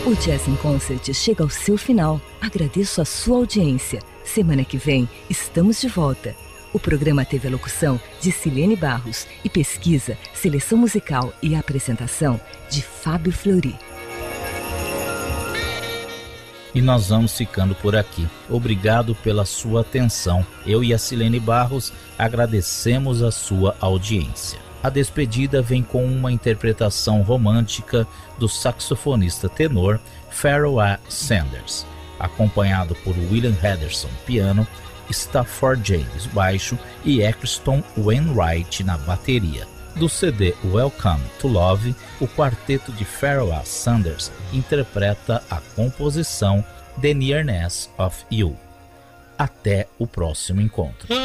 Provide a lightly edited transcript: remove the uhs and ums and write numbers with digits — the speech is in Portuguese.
O Jazz in Concert chega ao seu final. Agradeço a sua audiência. Semana que vem, estamos de volta. O programa teve a locução de Silene Barros e pesquisa, seleção musical e apresentação de Fábio Fleury. E nós vamos ficando por aqui. Obrigado pela sua atenção. Eu e a Silene Barros agradecemos a sua audiência. A despedida vem com uma interpretação romântica do saxofonista tenor Pharoah A. Sanders, acompanhado por William Henderson piano, Stafford James baixo e Eccleston Wainwright na bateria. Do CD Welcome to Love, o quarteto de Pharoah Sanders interpreta a composição The Nearness of You. Até o próximo encontro.